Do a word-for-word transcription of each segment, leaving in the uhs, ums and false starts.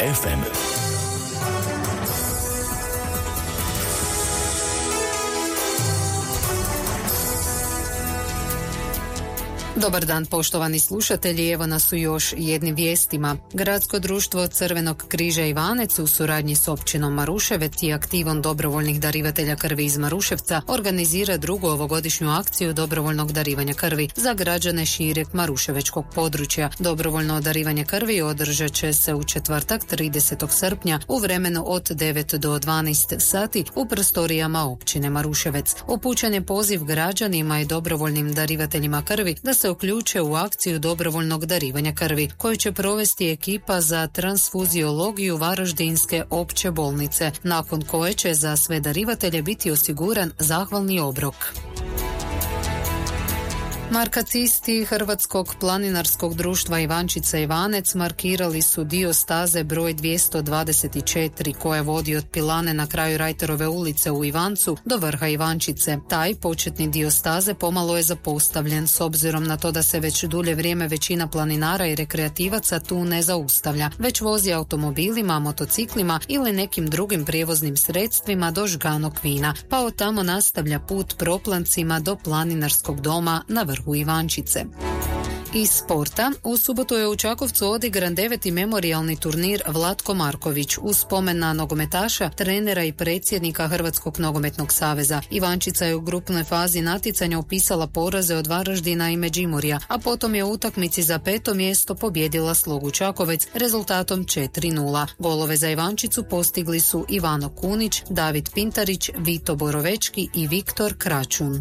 ef em. Dobar dan, poštovani slušatelji, evo nas u još jednim vijestima. Gradsko društvo Crvenog križa Ivanec u suradnji s općinom Maruševec i aktivom dobrovoljnih darivatelja krvi iz Maruševca organizira drugu ovogodišnju akciju dobrovoljnog darivanja krvi za građane šireg maruševečkog područja. Dobrovoljno darivanje krvi održat će se u četvrtak tridesetog srpnja u vremenu od devet do dvanaest sati u prostorijama općine Maruševec. Upućen je poziv građanima i dobrovoljnim darivateljima krvi da se uključe u akciju dobrovoljnog darivanja krvi koju će provesti ekipa za transfuziologiju Varaždinske opće bolnice, nakon koje će za sve darivatelje biti osiguran zahvalni obrok. Markacisti Hrvatskog planinarskog društva Ivančica Ivanec markirali su dio staze broj dvjesto dvadeset četiri koja vodi od pilane na kraju Rajterove ulice u Ivancu do vrha Ivančice. Taj početni dio staze pomalo je zapostavljen s obzirom na to da se već dulje vrijeme većina planinara i rekreativaca tu ne zaustavlja, već vozi automobilima, motociklima ili nekim drugim prijevoznim sredstvima do Žganog Vina, pa od tamo nastavlja put proplancima do planinarskog doma na vrhu u Ivančice. Iz sporta, u subotu je u Čakovcu odigran deveti memorijalni turnir Vlatko Marković u spomen na nogometaša, trenera i predsjednika Hrvatskog nogometnog saveza. Ivančica je u grupnoj fazi natjecanja upisala poraze od Varaždina i Međimurja, a potom je u utakmici za peto mjesto pobjedila Slogu Čakovec rezultatom četiri nula. Golove za Ivančicu postigli su Ivano Kunić, David Pintarić, Vito Borovečki i Viktor Kračun.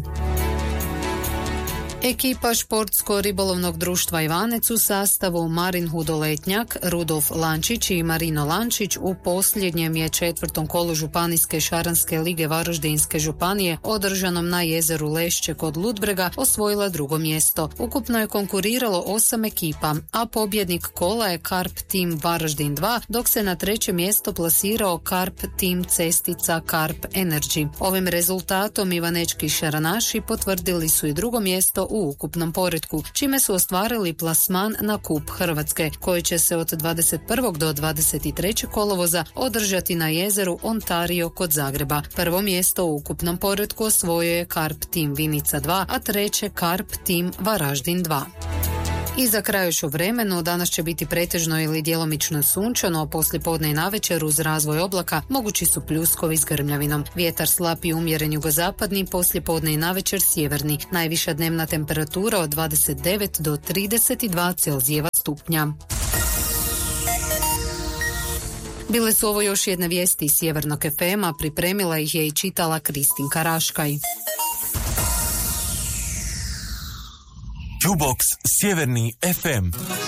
Ekipa športsko-ribolovnog društva Ivanec u sastavu Marin Hudoletnjak, Rudolf Lančić i Marino Lančić u posljednjem je četvrtom kolu Županijske šaranske lige Varaždinske županije održanom na jezeru Lešće kod Ludbrega osvojila drugo mjesto. Ukupno je konkuriralo osam ekipa, a pobjednik kola je Karp Team Varaždin dva, dok se na treće mjesto plasirao Karp Team Cestica Karp Energy. Ovim rezultatom ivanečki šaranaši potvrdili su i drugo mjesto u ukupnom poretku, čime su ostvarili plasman na Kup Hrvatske, koji će se od dvadeset prvog do dvadeset trećeg kolovoza održati na jezeru Ontario kod Zagreba. Prvo mjesto u ukupnom poretku osvojio je Karp Team Vinica dva, a treće Karp Team Varaždin dva. I za kraj još u vremenu, danas će biti pretežno ili djelomično sunčano, a poslijepodne i navečer uz razvoj oblaka mogući su pljuskovi s grmljavinom. Vjetar slab i umjeren jugozapadni, poslijepodne i navečer sjeverni. Najviša dnevna temperatura od dvadeset devet do trideset dva Celzijeva stupnja. Bile su ovo još jedne vijesti iz Sjevernog ef ema, pripremila ih je i čitala Kristinka Raškaj. Jukebox Sjeverni ef em.